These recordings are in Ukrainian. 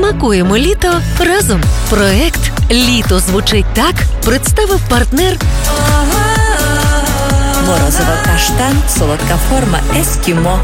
Смакуємо літо разом. Проект «Літо звучить так» представив партнер Морозиво каштан, солодка форма «Ескімо».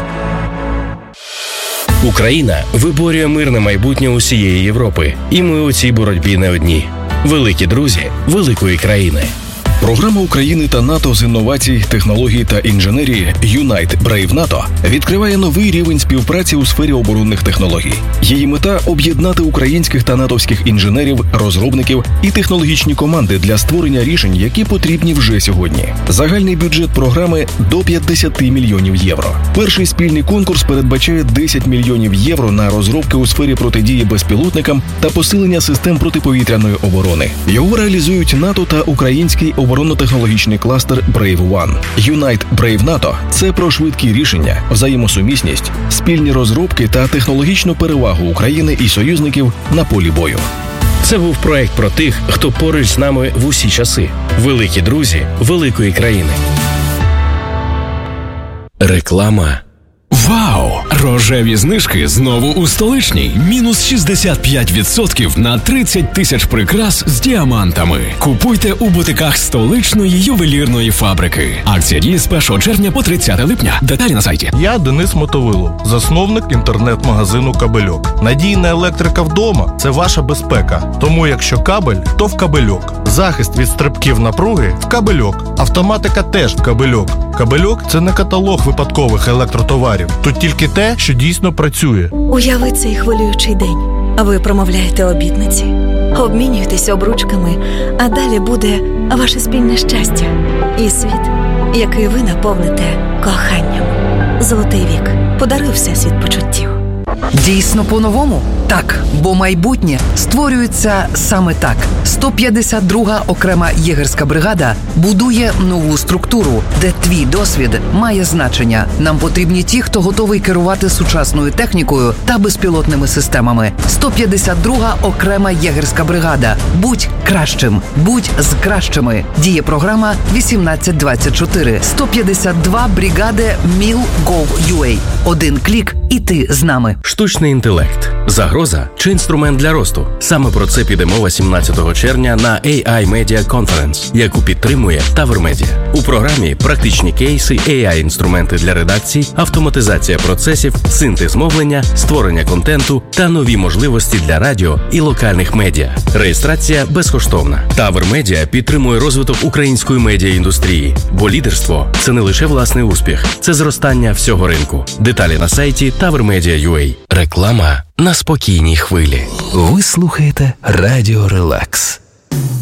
Україна виборює мирне майбутнє усієї Європи. І ми у цій боротьбі не одні. Великі друзі великої країни. Програма України та НАТО з інновацій, технологій та інженерії «Unite Brave NATO» відкриває новий рівень співпраці у сфері оборонних технологій. Її мета – об'єднати українських та натовських інженерів, розробників і технологічні команди для створення рішень, які потрібні вже сьогодні. Загальний бюджет програми – до 50 мільйонів євро. Перший спільний конкурс передбачає 10 мільйонів євро на розробки у сфері протидії безпілотникам та посилення систем протиповітряної оборони. Його реалізують НАТО та український оборонно-технологічний кластер Brave One. Unite Brave NATO – це про швидкі рішення, взаємосумісність, спільні розробки та технологічну перевагу України і союзників на полі бою. Це був проект про тих, хто поруч з нами в усі часи. Великі друзі великої країни. Реклама. Вау! Рожеві знижки знову у Столичній. Мінус 65% на 30 тисяч прикрас з діамантами. Купуйте у бутиках столичної ювелірної фабрики. Акція діє з 1 червня по 30 липня. Деталі на сайті. Я Денис Мотовилов, засновник інтернет-магазину «Кабельок». Надійна електрика вдома – це ваша безпека. Тому якщо кабель, то в «Кабельок». Захист від стрибків напруги – в «Кабельок». Автоматика теж в «Кабельок». «Кабельок» – це не каталог випадкових електротоварів. Тут тільки те, що дійсно працює. Уяви цей хвилюючий день. Ви промовляєте обітниці, обмінюєтесь обручками, а далі буде ваше спільне щастя і світ, який ви наповните коханням. Золотий вік. Подаруй всесвіт почуттів. Дійсно по-новому? Так, бо майбутнє створюється саме так. 152-га окрема єгерська бригада будує нову структуру, де твій досвід має значення. Нам потрібні ті, хто готовий керувати сучасною технікою та безпілотними системами. 152-га окрема єгерська бригада. Будь кращим, будь з кращими. Діє програма 1824. 152 бригади Mil.gov.ua. Один клік і ти з нами. Штучний інтелект. Загроза чи інструмент для росту? Саме про це піде мова 17 червня на AI Media Conference, яку підтримує Tower Media. У програмі практичні кейси, AI-інструменти для редакцій, автоматизація процесів, синтез мовлення, створення контенту та нові можливості для радіо і локальних медіа. Реєстрація безкоштовна. Tower Media підтримує розвиток української медіаіндустрії, бо лідерство – це не лише власний успіх, це зростання всього ринку. Деталі на сайті TowerMedia.ua. Реклама на спокійній хвилі. Ви слухаєте Радіо Релакс.